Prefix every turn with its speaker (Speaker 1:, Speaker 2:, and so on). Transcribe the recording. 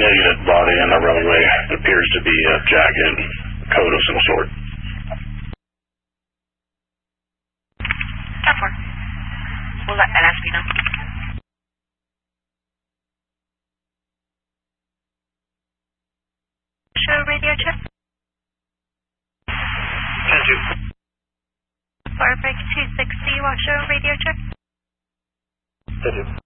Speaker 1: Negative body in the runway. It appears to be a jagged code of some sort.
Speaker 2: 10-4. We'll let LSP know. Show radio check.
Speaker 1: 10-2.
Speaker 2: Firebreak 260, watch show radio check.
Speaker 1: 10-2.